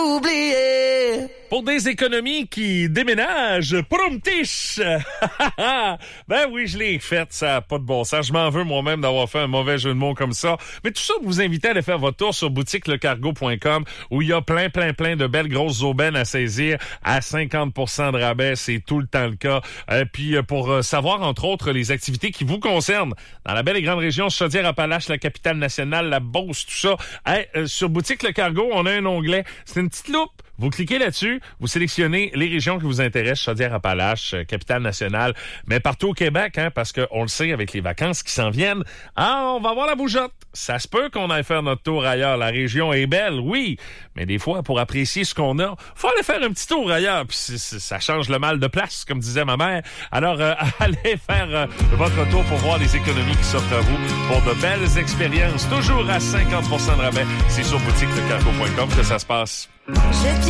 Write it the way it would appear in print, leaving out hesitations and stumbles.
oublié. Pour des économies qui déménagent, proumtiche! Ben oui, je l'ai faite, ça n'a pas de bon sens. Je m'en veux moi-même d'avoir fait un mauvais jeu de mots comme ça. Mais tout ça pour vous inviter à aller faire votre tour sur boutiquelecargo.com où il y a plein de belles grosses aubaines à saisir à 50% de rabais. C'est tout le temps le cas. Puis pour savoir, entre autres, les activités qui vous concernent dans la belle et grande région Chaudière-Appalaches, la capitale nationale, la Beauce, tout ça, sur Boutique Le Cargo, on a un onglet. C'est une petite loupe. Vous cliquez là-dessus, vous sélectionnez les régions qui vous intéressent, Chaudière-Appalaches, capitale nationale, mais partout au Québec, parce qu'on le sait, avec les vacances qui s'en viennent, on va avoir la bougeotte. Ça se peut qu'on aille faire notre tour ailleurs. La région est belle, oui, mais des fois, pour apprécier ce qu'on a, faut aller faire un petit tour ailleurs, puis ça change le mal de place, comme disait ma mère. Alors, allez faire votre tour pour voir les économies qui s'offrent à vous pour de belles expériences, toujours à 50% de rabais. C'est sur boutiquelecargo.com que ça se passe.